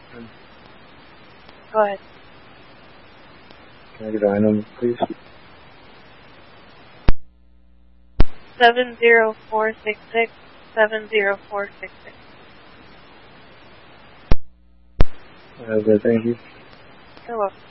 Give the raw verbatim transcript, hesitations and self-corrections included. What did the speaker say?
Go ahead. Can I get a number, please? Seven zero four six six seven zero four six six. Okay, thank you. You're welcome.